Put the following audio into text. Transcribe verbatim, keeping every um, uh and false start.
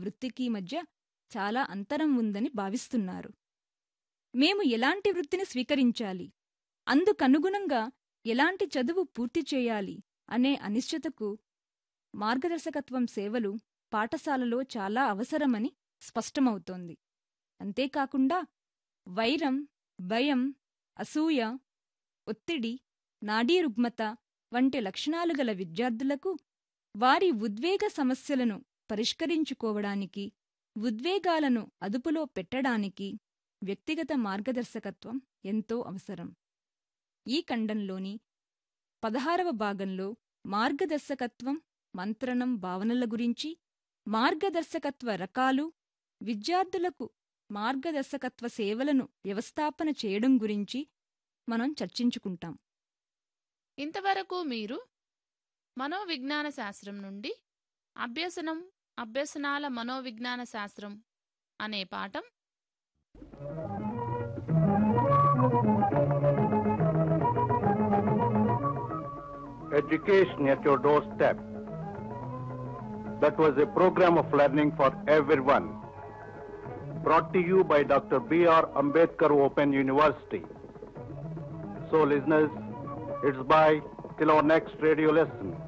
వృత్తికి మధ్య చాలా అంతరం ఉందని భావిస్తున్నారు. మేము ఎలాంటి వృత్తిని స్వీకరించాలి, అందుకనుగుణంగా ఎలాంటి చదువు పూర్తి చేయాలి అనే అనిశ్చితకు మార్గదర్శకత్వం సేవలు పాఠశాలలో చాలా అవసరమని స్పష్టమవుతోంది. అంతేకాకుండా వైరం, భయం, అసూయ, ఒత్తిడి, నాడీ రుగ్మత వంటి లక్షణాలు గల విద్యార్థులకు వారి ఉద్వేగ సమస్యలను పరిష్కరించుకోవడానికి, ఉద్వేగాలను అదుపులో పెట్టడానికి వ్యక్తిగత మార్గదర్శకత్వం ఎంతో అవసరం. ఈ ఖండంలోని పదహారవ భాగంలో మార్గదర్శకత్వం, మంత్రణం భావనల గురించి, మార్గదర్శకత్వ రకాలు, విద్యార్థులకు మార్గదర్శకత్వ సేవలను వ్యవస్థాపన చేయడం గురించి మనం చర్చించుకుంటాం. ఇంతవరకు మీరు మనోవిజ్ఞాన శాస్త్రం నుండి అభ్యసనం, అభ్యసనాల మనోవిజ్ఞాన శాస్త్రం అనే పాఠం Education at your doorstep. That was a program of learning for everyone. Brought to you by Doctor B R Ambedkar Open University. So listeners, it's bye till our next radio lesson.